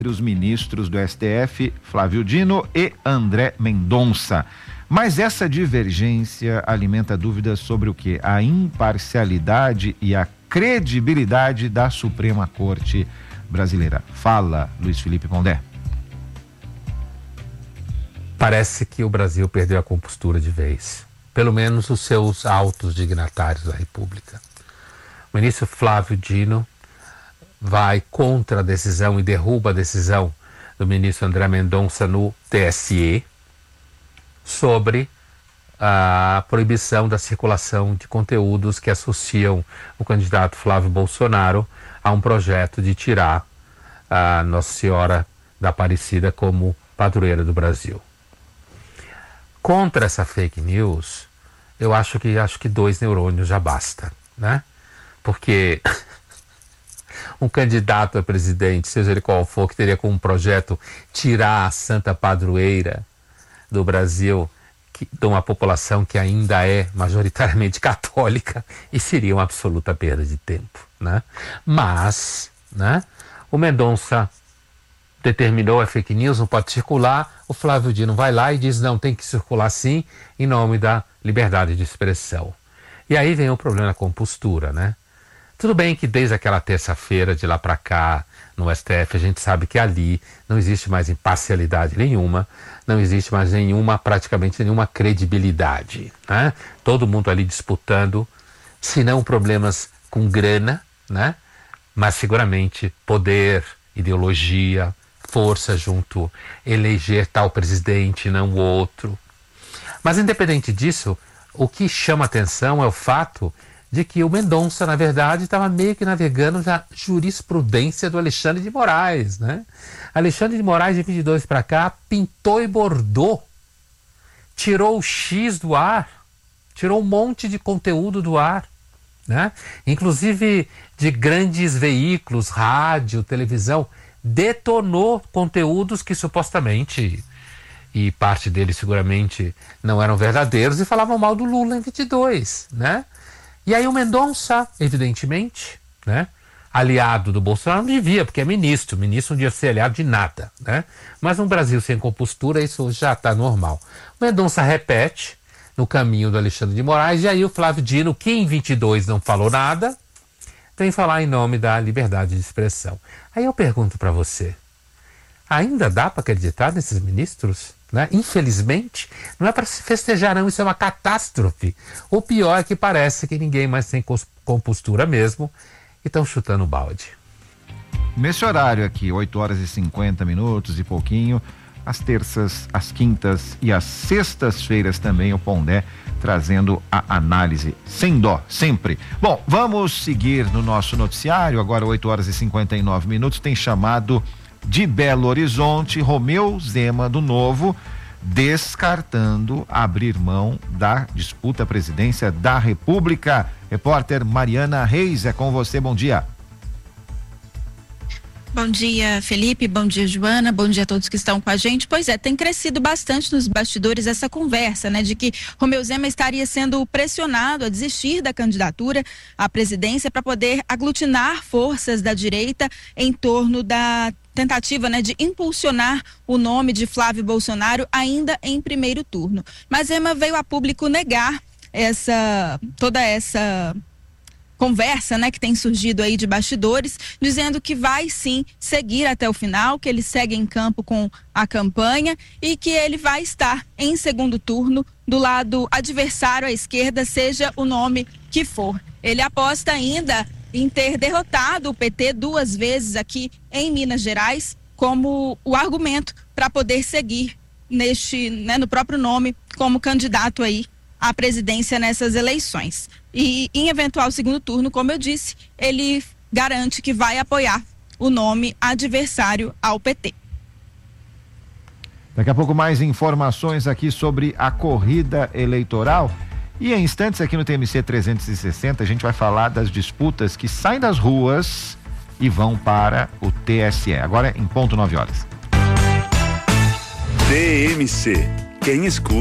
os ministros do STF, Flávio Dino e André Mendonça. Mas essa divergência alimenta dúvidas sobre o quê? A imparcialidade e a credibilidade da Suprema Corte brasileira. Fala, Luiz Felipe Pondé. Parece que o Brasil perdeu a compostura de vez. Pelo menos os seus altos dignatários da República. O ministro Flávio Dino vai contra a decisão e derruba a decisão do ministro André Mendonça no TSE sobre a proibição da circulação de conteúdos que associam o candidato Flávio Bolsonaro a um projeto de tirar a Nossa Senhora da Aparecida como padroeira do Brasil. Contra essa fake news, eu acho que 2 neurônios já basta, né? Porque um candidato a presidente, seja ele qual for, que teria como projeto tirar a santa padroeira do Brasil de uma população que ainda é majoritariamente católica, e seria uma absoluta perda de tempo, né? Mas, né, o Mendonça determinou a fake news, não pode circular, o Flávio Dino vai lá e diz, não, tem que circular sim, em nome da liberdade de expressão. E aí vem o problema da compostura, né? Tudo bem que desde aquela terça-feira, de lá para cá, no STF, a gente sabe que ali não existe mais imparcialidade nenhuma, não existe mais praticamente nenhuma credibilidade, né? Todo mundo ali disputando, se não problemas com grana, né? Mas seguramente poder, ideologia, força junto, eleger tal presidente, não o outro. Mas independente disso, o que chama atenção é o fato de que o Mendonça, na verdade, estava meio que navegando na jurisprudência do Alexandre de Moraes, né? Alexandre de Moraes, de 22 para cá, pintou e bordou, tirou o X do ar, tirou um monte de conteúdo do ar, né? Inclusive de grandes veículos, rádio, televisão, detonou conteúdos que supostamente, e parte deles seguramente não eram verdadeiros, e falavam mal do Lula em 22, né? E aí o Mendonça, evidentemente, né, aliado do Bolsonaro, não devia, porque é ministro não devia ser aliado de nada, né? Mas no Brasil sem compostura, isso já está normal. O Mendonça repete no caminho do Alexandre de Moraes, e aí o Flávio Dino, que em 22 não falou nada, vem falar em nome da liberdade de expressão. Aí eu pergunto para você, ainda dá para acreditar nesses ministros? Né? Infelizmente, não é para se festejar não, isso é uma catástrofe. O pior é que parece que ninguém mais tem compostura mesmo e estão chutando o balde. Nesse horário aqui, 8h50 e pouquinho, às terças, às quintas e às sextas-feiras também o Pondé trazendo a análise sem dó, sempre. Bom, vamos seguir no nosso noticiário, agora 8h59, tem chamado de Belo Horizonte, Romeu Zema do Novo, descartando abrir mão da disputa à presidência da República. Repórter Mariana Reis, é com você, bom dia. Bom dia, Felipe, bom dia, Joana, bom dia a todos que estão com a gente. Pois é, tem crescido bastante nos bastidores essa conversa, né, de que Romeu Zema estaria sendo pressionado a desistir da candidatura à presidência para poder aglutinar forças da direita em torno da tentativa, né, de impulsionar o nome de Flávio Bolsonaro ainda em primeiro turno. Mas Zema veio a público negar toda essa conversa, né, que tem surgido aí de bastidores, dizendo que vai sim seguir até o final, que ele segue em campo com a campanha e que ele vai estar em segundo turno do lado adversário à esquerda, seja o nome que for. Ele aposta ainda em ter derrotado o PT 2 vezes aqui em Minas Gerais como o argumento para poder seguir no próprio nome como candidato aí à presidência nessas eleições. E em eventual segundo turno, como eu disse, ele garante que vai apoiar o nome adversário ao PT. Daqui a pouco mais informações aqui sobre a corrida eleitoral. E em instantes aqui no TMC 360 a gente vai falar das disputas que saem das ruas e vão para o TSE. Agora em ponto 9h. TMC, quem escuta